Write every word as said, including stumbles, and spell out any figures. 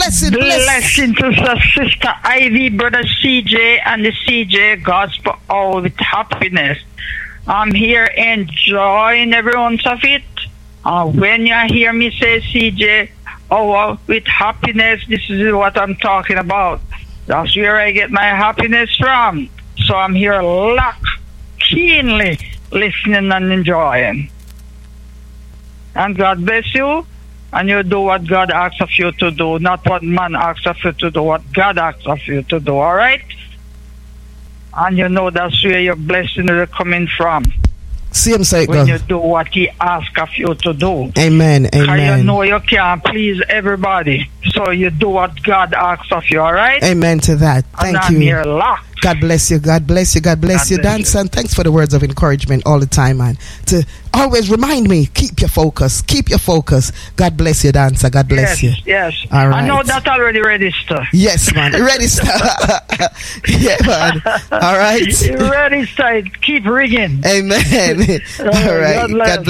Blessing, blessing to Sister Ivy, Brother C J, and the C J Gospel Hour with happiness. I'm here enjoying every ounce of it. Uh, when you hear me say C J Hour with happiness, this is what I'm talking about. That's where I get my happiness from. So I'm here locked, keenly listening and enjoying. And God bless you. And you do what God asks of you to do, not what man asks of you to do, what God asks of you to do, all right? And you know that's where your blessing is coming from. Same cycle. When you do what He asks of you to do. Amen, amen. Because you know you can't please everybody. So you do what God asks of you, all right? Amen to that. Thank and I'm you. Here locked. God bless you. God bless you. God bless God you, Dance. And thanks for the words of encouragement all the time, man. To always remind me, keep your focus. Keep your focus. God bless you, Dancer. God bless yes, you. Yes. All right. I know that already register. Yes, man. Register. Yeah, man. All right. Register. Keep ringing. Amen. All right. God bless. God bless.